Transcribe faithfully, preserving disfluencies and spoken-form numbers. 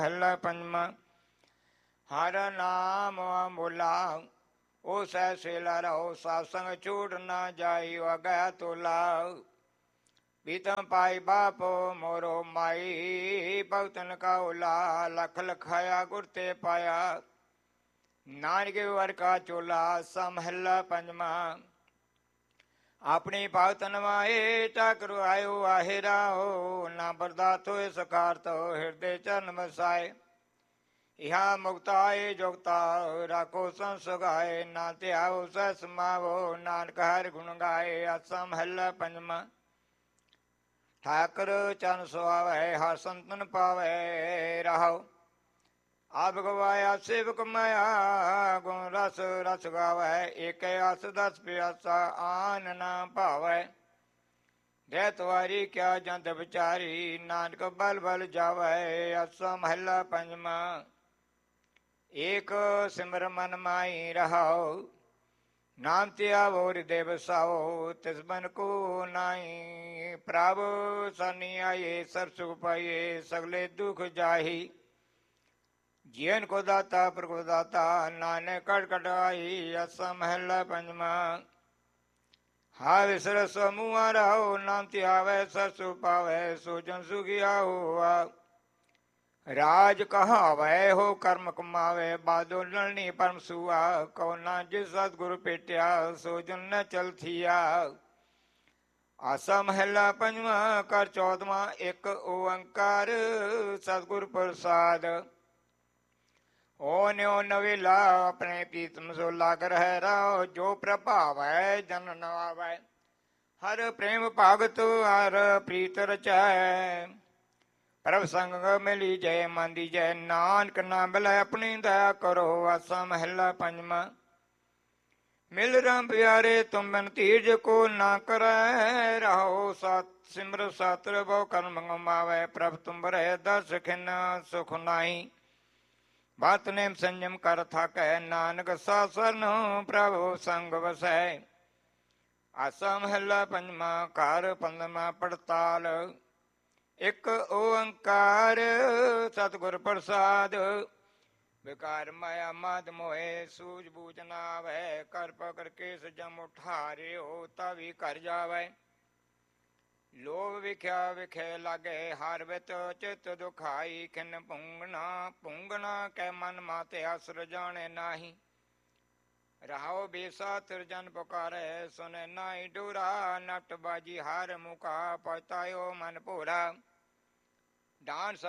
ਮਹਲਾ ਪੰਜਵਾਂ। ਹਰ ਨਾਮ ਬੋਲਾ ਉਸ ਐਸੇ ਲਰੋ, ਸਾਸੰਗ ਛੂਟ ਨਾ ਜਾਈ ਵਗੈ ਤੋਲਾ। ਪੀਤਮ ਪਾਈ ਬਾਪ ਮੋਰੋ ਮਾਈ, ਭਗਤਨ ਕਾ ਉਲਾ। ਲਖ ਲਖਾਇਆ ਗੁਰ ਤੇ ਪਾਇਆ, ਨਾਨਕ ਵਰ ਕਾ ਚੋਲਾ। ਸਮਹਲਾ ਪੰਜਵਾਂ। ਆਪਣੀ ਭਗਤ ਨਵਾਏ, ਟਾਕਰ ਆਇਓ ਆਹੇ ਰਾਹੋ। ਨਾ ਬਰਦਾਤ ਹੋਏ ਸਕਾਰਤ, ਹਿਰਦੇ ਚਰਨ ਵਸਾਏ। ਇਹਾ ਮੁਕਤਾਏ ਜੁਗਤਾ, ਰਾਖੋ ਸੰਸਗਾਏ। ਨਾ ਧਿਆਓ ਸਹਿ ਸਮਾਵੋ, ਨਾਨਕ ਹਰਿ ਗੁਣ ਗਾਏ। ਆਸਾ ਮਹੱਲਾ ਪੰਜਵਾਂ। ਠਾਕਰ ਚਰਨ ਸੁਆਵੈ, ਹਰ ਸੰਤਨ ਪਾਵੈ ਰਹਾਉ। ਆਪ ਗਵਾਇਆ ਸੇਵਕ ਮਾਇਆ, ਗੁਣ ਰਸ ਰਸ ਗਾਵੈ। ਏਕ ਆਸ ਦਸ ਪਿਆਸਾ, ਆਨ ਨਾ ਭਾਵੈ। ਰਹਿਤ ਵਾਰੀ ਕਿਆ ਜੰਤ ਵਿਚਾਰੀ, ਨਾਨਕ ਬਲ ਬਲ ਜਾਵੈ। ਆਸਾ ਮਹੱਲਾ ਪੰਜਵਾਂ। ਏਕ ਸਿਮਰ ਮਨ ਮਾਈ ਰਹਾਉ, ਨਾਮ ਧਿਆਵੋ ਹਿਰਦੇ ਵਸਾਓ। ਤਿਸ ਬਨ ਕੋ ਨਾਹੀ, ਪ੍ਰਭ ਸਨੀ ਆਏ। ਸਰ ਸੁਖ ਪਾਈਏ, ਸਗਲੇ ਦੁਖ ਜਾਹੀ। ਜੀਵਨ ਕੋ ਦਾਤਾ ਪ੍ਰਭੁ ਦਾਤਾ, ਨਾਨਕ ਕਟ ਕਟਾਈ। ਆਸਾ ਮਹੱਲਾ ਪੰਜਵਾਂ। ਹਾ ਵਿਸਰ ਸਮੂਹਾ ਰਹਾਉ, ਨਾਮ ਧਿਆਵੈ ਸਰ ਸੁਖ ਪਾਵੈ। ਸੋ ਜਨ ਸੁਖੀਆ ਹੋਆ, ਰਾਜ ਕਹਾਵੈ ਹੋ ਕਰਮ ਕਮਾਵੇ। ਬਾਦੋ ਲਲਣੀ ਪਰਮ ਸੂਆ, ਕਉ ਨਾ ਜਿਸ ਸਤਿਗੁਰ ਭੇਟਿਆ। ਸੋ ਜਨ ਨ ਚਲ ਥੀਆ। ਆਸਾ ਮਹੱਲਾ ਪੰਜਵਾਂ। ਕਰ ਚੌਦਵਾਂ। ਇੱਕ ਓੰਕਾਰ ਸਤਿਗੁਰ ਪ੍ਰਸਾਦ। ਓ ਨਿਉ ਨਵੇਲਾ, ਆਪਣੇ ਪ੍ਰੀਤਮ ਸੋ ਲਾਗ ਰਹਿ ਰਾਉ। ਜੋ ਪ੍ਰਭਾਵੈ ਜਨ ਨਵਾਵੈ, ਹਰ ਪ੍ਰੇਮ ਭਗਤ ਹਰ ਪ੍ਰੀਤ ਰਚੈ। ਪ੍ਰਭ ਸੰਗ ਮਿਲੀ ਜੈ ਮਨ ਦੀ ਜੈ, ਨਾਨਕ ਨਾਮ ਮਿਲੈ ਆਪਣੀ ਦਇਆ ਕਰੋ। ਆਸਾ ਮਹੱਲਾ ਪੰਜਵਾਂ। ਮਿਲ ਰਾਮ ਪਿਆਰੇ ਤੁਮ ਬਿਨ ਧੀਰਜ ਕੋ ਨਾ ਕਰੈ ਰਹਾਉ। ਸਤ ਸਿਮਰ ਸਤਿ ਬਹੁ ਕਰਮ ਗਮਾਵੈ। ਪ੍ਰਭ ਤੁਮ ਰਹਿ ਦਸ ਖਿਨ ਸੁਖ ਨਾਹੀ। ਬਾਤ ਨੇਮ ਸੰਜਮ ਕਰ ਥਾਕੈ, ਨਾਨਕ ਸਾਸਨ ਪ੍ਰਭੁ ਸੰਗ ਵਸੈ। ਆਸਾ ਮਹੱਲਾ ਪੰਜਵਾਂ। ਘਰ ਪੰਜਵਾਂ ਪੜਤਾਲ। ਇੱਕ ਓੰਕਾਰ ਸਤਿਗੁਰ ਪ੍ਰਸਾਦ। ਵਿਕਾਰ ਮਾਇਆ ਮਾਦ ਮੋਏ, ਸੂਝ ਬੂਝ ਨਾ ਆਵੈ। ਕਰ ਪਕੜ ਕੇਸ ਜਮ ਉਠਾਰਿਓ, ਤਾ ਵੀ ਘਰ ਜਾਵੈ। ਲੋਭ ਵਿਖਿਆ ਵਿਖੇ ਲਾਗੇ, ਹਰ ਵਿਤ ਚਿਤ ਦੁਖਾਈ। ਖਿਨ ਭੁੰਗਣਾ ਭੁੰਗਣਾ ਕੈ ਮਨ ਮਾਤੇ, ਅਸਰ ਜਾਣੇ ਨਾਹੀ। ਰਹਾਉ ਬੇਸਾ ਤਿਰਜਨ ਪੁਕਾਰੈ, ਸੁਨੇ ਨਾਹੀ ਡੋਰਾ। ਨਟ ਬਾਜੀ ਹਰ ਮੁਕਾ, ਪਛਤਾਇਓ ਮਨ ਭੋਰਾ। ਡਾਨ